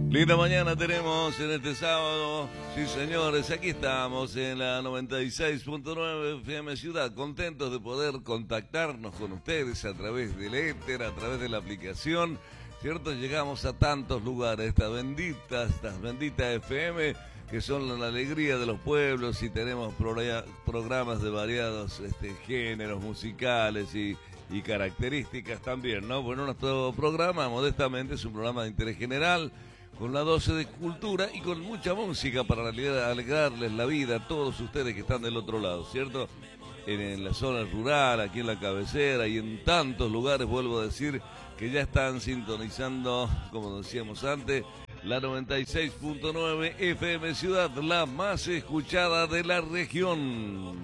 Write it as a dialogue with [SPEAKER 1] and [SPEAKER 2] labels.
[SPEAKER 1] Linda mañana tenemos en este sábado. Sí, señores, aquí estamos en la 96.9 FM Ciudad, contentos de poder contactarnos con ustedes a través del éter, a través de la aplicación. ¿Cierto? Llegamos a tantos lugares, estas benditas FM, que son la alegría de los pueblos, y tenemos programas de variados géneros musicales y características también, ¿no? Bueno, nuestro programa, modestamente, es un programa de interés general, con la dosis de cultura y con mucha música para alegrarles la vida a todos ustedes que están del otro lado, ¿cierto? En la zona rural, aquí en la cabecera y en tantos lugares, vuelvo a decir, que ya están sintonizando, como decíamos antes, la 96.9 FM Ciudad, la más escuchada de la región.